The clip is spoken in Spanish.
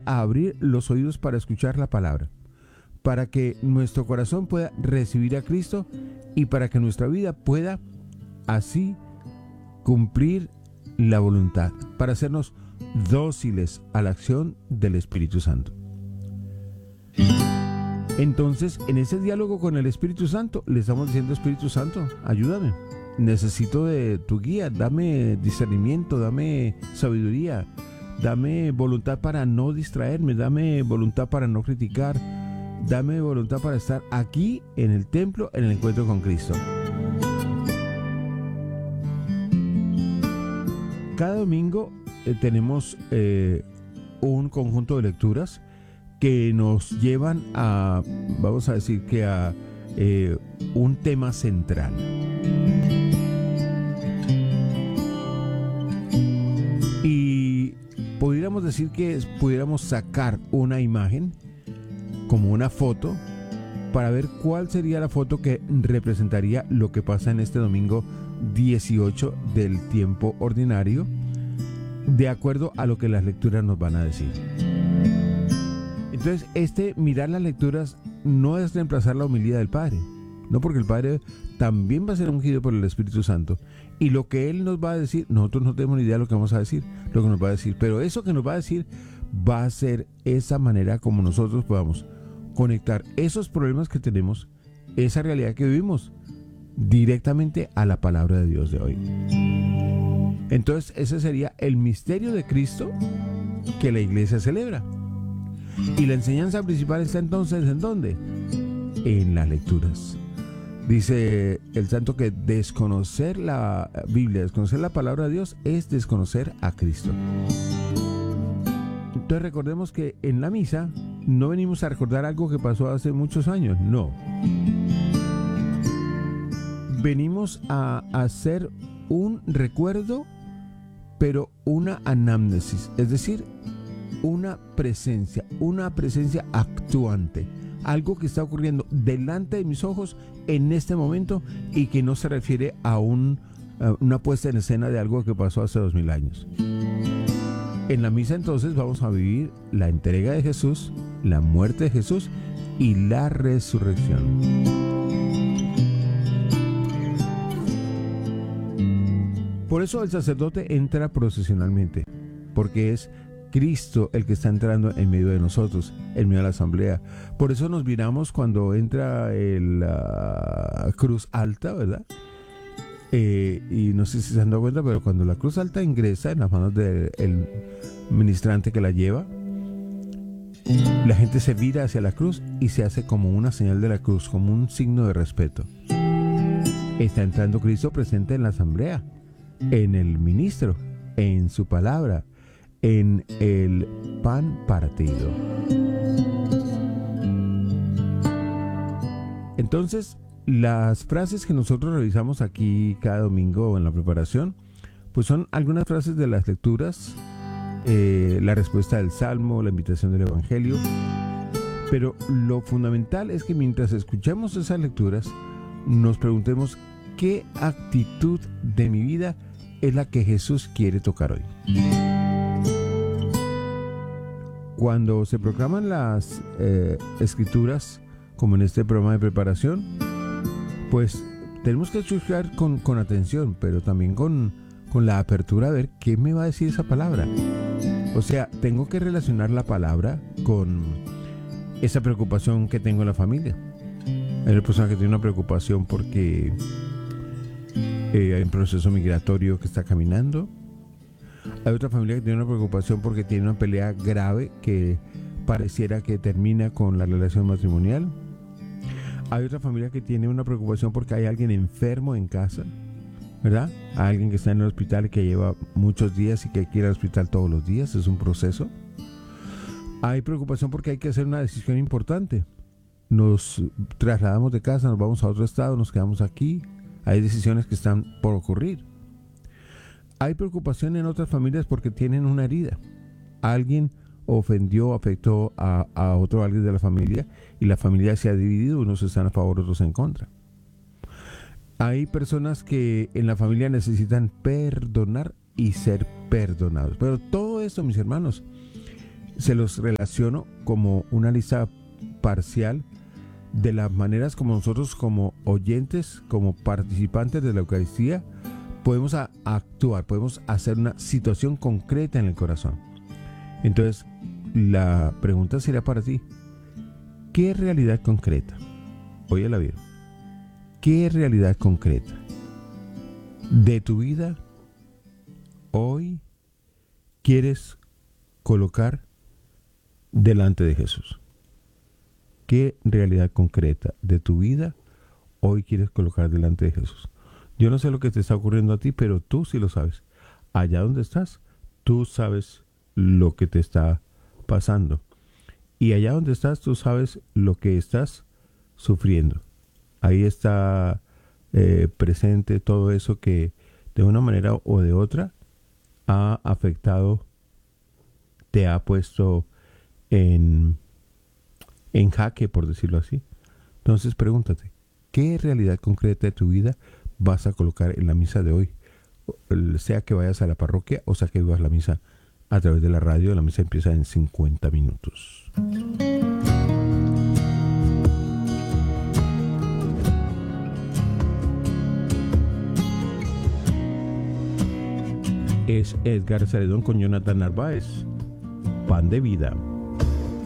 a abrir los oídos para escuchar la palabra, para que nuestro corazón pueda recibir a Cristo y para que nuestra vida pueda así cumplir la voluntad, para hacernos dóciles a la acción del Espíritu Santo. Entonces, en ese diálogo con el Espíritu Santo, le estamos diciendo: Espíritu Santo, ayúdame, necesito de tu guía, dame discernimiento, dame sabiduría, dame voluntad para no distraerme, dame voluntad para no criticar, dame voluntad para estar aquí en el templo, en el encuentro con Cristo. Cada domingo tenemos un conjunto de lecturas que nos llevan a, vamos a decir que a un tema central. Y pudiéramos decir que pudiéramos sacar una imagen, como una foto, para ver cuál sería la foto que representaría lo que pasa en este domingo 18 del tiempo ordinario, de acuerdo a lo que las lecturas nos van a decir. Entonces, mirar las lecturas no es reemplazar la homilía del Padre, no, porque el Padre también va a ser ungido por el Espíritu Santo, y lo que Él nos va a decir, nosotros no tenemos ni idea de lo que vamos a decir, lo que nos va a decir, pero eso que nos va a decir va a ser esa manera como nosotros podamos conectar esos problemas que tenemos, esa realidad que vivimos, directamente a la palabra de Dios de hoy. Entonces, ese sería el misterio de Cristo que la iglesia celebra. Y la enseñanza principal está entonces, ¿en dónde? En las lecturas. Dice el santo que desconocer la Biblia, desconocer la palabra de Dios, es desconocer a Cristo. Entonces recordemos que en la misa no venimos a recordar algo que pasó hace muchos años, no. Venimos a hacer un recuerdo, pero una anamnesis, es decir, una presencia actuante, algo que está ocurriendo delante de mis ojos en este momento y que no se refiere a una puesta en escena de algo que pasó hace 2000 años. En la misa entonces vamos a vivir la entrega de Jesús, la muerte de Jesús y la resurrección. Por eso el sacerdote entra procesionalmente, porque es Cristo el que está entrando en medio de nosotros, en medio de la asamblea. Por eso nos miramos cuando entra la cruz alta, ¿verdad? Y no sé si se han dado cuenta, pero cuando la cruz alta ingresa en las manos del ministrante que la lleva, la gente se vira hacia la cruz y se hace como una señal de la cruz, como un signo de respeto. Está entrando Cristo presente en la asamblea, en el ministro, en su palabra, en el pan partido. Entonces, las frases que nosotros revisamos aquí cada domingo en la preparación, pues son algunas frases de las lecturas, la respuesta del Salmo, la invitación del Evangelio, pero lo fundamental es que mientras escuchemos esas lecturas, nos preguntemos qué actitud de mi vida es la que Jesús quiere tocar hoy. Cuando se proclaman las escrituras, como en este programa de preparación, pues tenemos que escuchar con atención, pero también con la apertura a ver qué me va a decir esa palabra. O sea, tengo que relacionar la palabra con esa preocupación que tengo en la familia. Hay una persona que tiene una preocupación porque hay un proceso migratorio que está caminando. Hay otra familia que tiene una preocupación porque tiene una pelea grave que pareciera que termina con la relación matrimonial. Hay otra familia que tiene una preocupación porque hay alguien enfermo en casa, ¿verdad? Hay alguien que está en el hospital y que lleva muchos días y que hay que ir al hospital todos los días. Es un proceso. Hay preocupación porque hay que hacer una decisión importante. Nos trasladamos de casa, nos vamos a otro estado, nos quedamos aquí. Hay decisiones que están por ocurrir. Hay preocupación en otras familias porque tienen una herida. Alguien ofendió, afectó a otro alguien de la familia y la familia se ha dividido, unos están a favor, otros en contra. Hay personas que en la familia necesitan perdonar y ser perdonados. Pero todo esto, mis hermanos, se los relaciono como una lista parcial de las maneras como nosotros como oyentes, como participantes de la Eucaristía, podemos actuar, podemos hacer una situación concreta en el corazón. Entonces, la pregunta sería para ti: ¿qué realidad concreta? Óyela bien. ¿Qué realidad concreta de tu vida hoy quieres colocar delante de Jesús? ¿Qué realidad concreta de tu vida hoy quieres colocar delante de Jesús? Yo no sé lo que te está ocurriendo a ti, pero tú sí lo sabes. Allá donde estás, tú sabes lo que te está pasando. Y allá donde estás, tú sabes lo que estás sufriendo. Ahí está presente todo eso que de una manera o de otra ha afectado, te ha puesto en jaque, por decirlo así. Entonces pregúntate, ¿qué realidad concreta de tu vida vas a colocar en la misa de hoy? Sea que vayas a la parroquia o sea que vivas la misa a través de la radio. La misa empieza en 50 minutos. Es Edgar Celedón con Jonathan Narváez. Pan de vida.